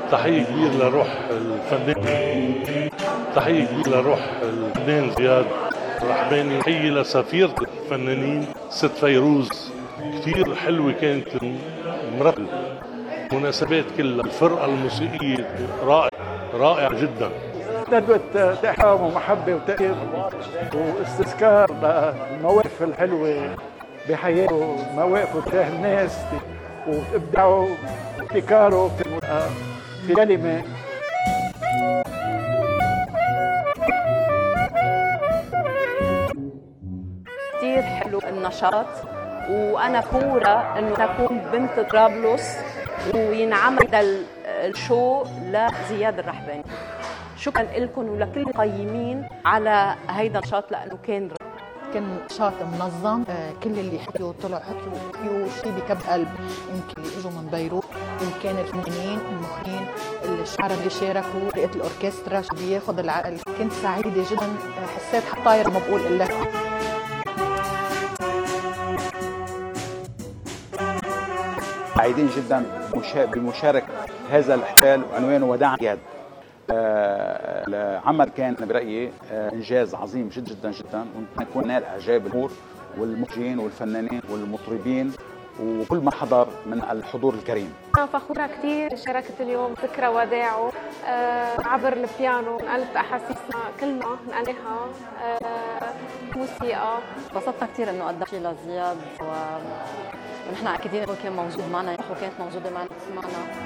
تحية كبيرة لروح الفنان، تحية كبيرة لروح الفنان زياد الرحباني، تحية لسفيرة الفنانين ست فيروز، كثير حلوة كانت مرتبة مناسبات كلها، الفرقة الموسيقية رائعة جدا. ندوة تحام ومحبة وتقدير واستذكار للمواقف الحلوة بحياته ومواقفه تجاه الناس وإبداعه وابتكاره في كلمة. كثير حلو النشاط، وأنا فخورة إنه أكون بنت طرابلس وينعمل هذا الشو لزياد الرحباني. شكرا لكم ولكل القيمين على هيدا النشاط لأنه كان نشاط منظم. كل اللي حكيوا طلعوا حكيوا شيء بكب قلب. يمكن اللي اجوا من بيروت، يمكن الفنانين المخرجين الشعراء اللي شاركوا، فرقة الأوركسترا بياخذ العقل. كنت سعيدة جدا، حسيت حطاير ما بقول إلا سعيدين جدا بمشاركة هذا الاحتفال وعنوانه وداعا زياد. العمل كان برأيي إنجاز عظيم جدا جدا جدا، ونكون نال إعجاب الجمهور والمخرجين والفنانين والمطربين وكل من حضر من الحضور الكريم. أنا فخورة كثير شاركت اليوم ذكرى وداعه عبر البيانو، نقلت أحاسيسنا كلنا نقلها موسيقى. انبسطنا كثير إنه قدم شيء لزياد ونحن أكيدين كان موجود معنا وكانت موجودة معنا.